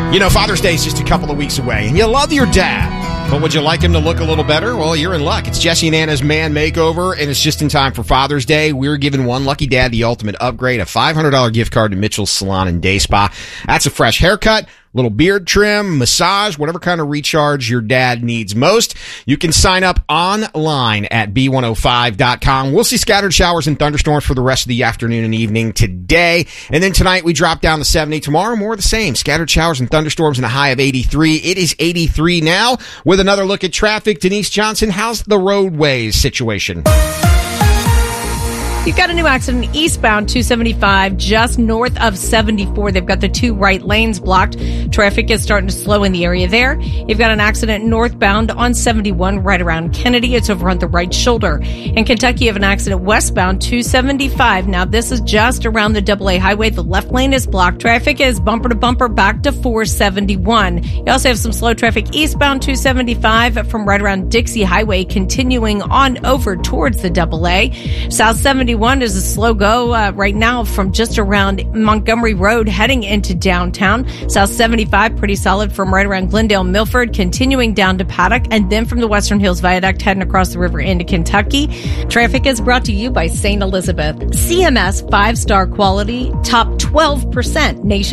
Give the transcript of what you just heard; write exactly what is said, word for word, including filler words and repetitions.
You know, Father's Day is just a couple of weeks away, and you love your dad. But would you like him to look a little better? Well, you're in luck. It's Jesse and Anna's Man Makeover, and it's just in time for Father's Day. We're giving one lucky dad the ultimate upgrade, a five hundred dollars gift card to Mitchell's Salon and Day Spa. That's a fresh haircut, little beard trim, massage, whatever kind of recharge your dad needs most. You can sign up online at B one oh five dot com. We'll see scattered showers and thunderstorms for the rest of the afternoon and evening today. And then tonight we drop down to seventy. Tomorrow, more of the same. Scattered showers and thunderstorms and a high of eighty-three. It is eighty-three now. With another look at traffic, Denise Johnson, how's the roadways situation? You've got a new accident eastbound two seventy-five just north of seventy-four. They've got the two right lanes blocked. Traffic is starting to slow in the area there. You've got an accident northbound on seventy-one right around Kennedy. It's over on the right shoulder. In Kentucky, you have an accident westbound two seventy-five. Now, this is just around the double A highway. The left lane is blocked. Traffic is bumper to bumper back to four seventy-one. You also have some slow traffic eastbound two seventy-five from right around Dixie Highway, continuing on over towards the double A. South seventy-one is a slow go uh, right now from just around Montgomery Road heading into downtown. South seventy-five pretty solid from right around Glendale Milford, continuing down to Paddock, and then from the Western Hills Viaduct heading across the river into Kentucky. Traffic is brought to you by Saint Elizabeth. C M S five-star quality, top twelve percent nation.